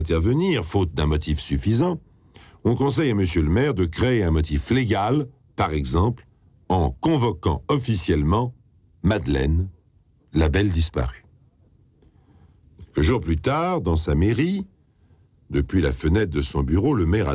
intervenir, faute d'un motif suffisant, on conseille à monsieur le maire de créer un motif légal, par exemple, en convoquant officiellement Madeleine, la belle disparue. Quelques jours plus tard, dans sa mairie, depuis la fenêtre de son bureau, le maire